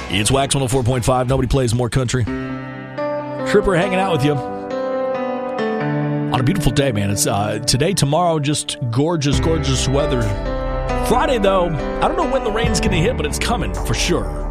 It's Wax 104.5. Nobody plays more country. Tripper hanging out with you on a beautiful day, man. It's today, tomorrow, just gorgeous, gorgeous weather. Friday, though, I don't know when the rain's going to hit, but it's coming for sure.